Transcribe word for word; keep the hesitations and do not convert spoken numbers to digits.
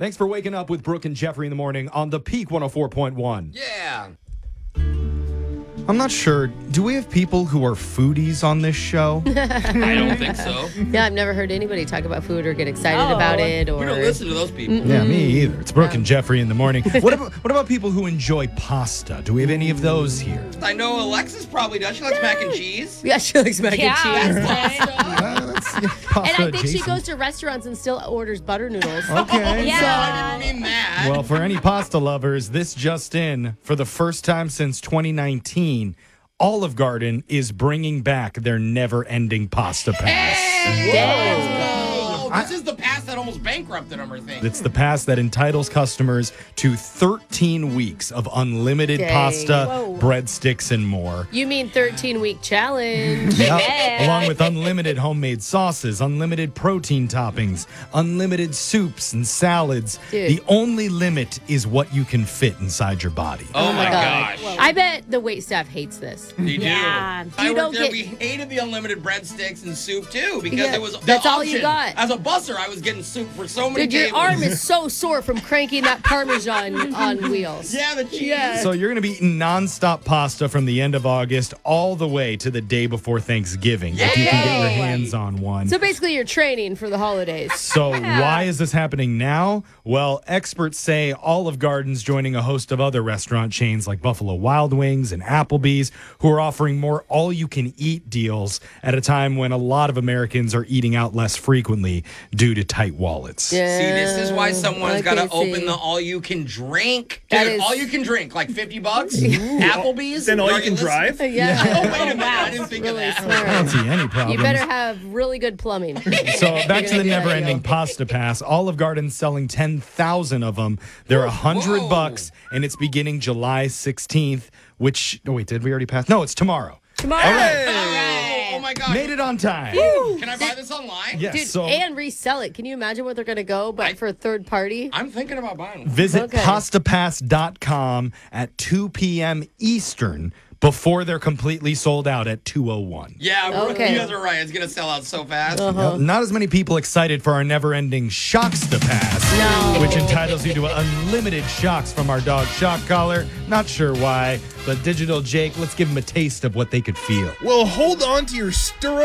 Thanks for waking up with Brooke and Jeffrey in the morning on the Peak one oh four point one. Yeah. I'm not sure. Do we have people who are foodies on this show? I don't think so. Yeah, I've never heard anybody talk about food or get excited Oh. about it. Or We don't listen to those people. Yeah, me either. It's Brooke and Jeffrey in the morning. What about what about people who enjoy pasta? Do we have any of those here? I know Alexis probably does. She likes mac and cheese. Yeah, she likes mac Yeah, and cheese. that's right. Uh, that's, yeah, pasta And I think she adjacent. goes to restaurants and still orders butter noodles. Okay. Yeah. So I didn't mean that. Well, for any pasta lovers, this just in, for the first time since twenty nineteen, Olive Garden is bringing back their never-ending pasta pass. Oh, this is the pass that almost bankrupted them, or thing. It's the pass that entitles customers to thirteen weeks of unlimited Dang. pasta, Whoa. breadsticks, and more. You mean thirteen-week challenge. Yep. Yeah. Along with unlimited homemade sauces, unlimited protein toppings, unlimited soups and salads. Dude. The only limit is what you can fit inside your body. Oh, my God. gosh. I bet the wait staff hates this. You do. Yeah. I You worked don't there. get- We hated the unlimited breadsticks and soup too because Yeah, it was the that's all you option. got. As a busser, I was getting soup for so many Dude, your tables. arm is so sore from cranking that Parmesan on wheels. Yeah, the cheese. Yeah. So you're going to be eating nonstop pasta from the end of August all the way to the day before Thanksgiving, if you can get your Yay! hands on one. So basically, you're training for the holidays. So why is this happening now? Well, experts say Olive Garden's joining a host of other restaurant chains like Buffalo Wild Wings and Applebee's, who are offering more all-you-can-eat deals at a time when a lot of Americans are eating out less frequently due to tight wallets. Yeah, See, this is why I someone's got to can open see. the all-you-can-drink. That Dude, is- all-you-can-drink, like fifty bucks. Applebee's. Then all Are you can listening? drive? Yeah. Oh, wait a minute. wow. I didn't think Really of that. smart. I don't see any problems. You better have really good plumbing. So back to the You're gonna never-ending do that, pasta pass. Olive Garden's selling ten thousand of them. They're a hundred Whoa. bucks, and it's beginning July sixteenth. Which? Oh wait, did we already pass? No, it's tomorrow. Tomorrow. All right. Oh, oh my God. Made it on time. Can I buy this online? Yes. Dude, so and resell it. Can you imagine what they're going to go, but I- for a third party? I'm thinking about buying one. visit Okay. pasta pass dot com at two p.m. Eastern before they're completely sold out at two oh one. Yeah, we're- Okay. you guys are right. It's going to sell out so fast. Uh-huh. Not as many people excited for our never-ending Shocksta Pass, No. which entitles you to unlimited shocks from our dog Shock Collar. Not sure why, but Digital Jake, let's give them a taste of what they could feel. Well, hold on to your stirrup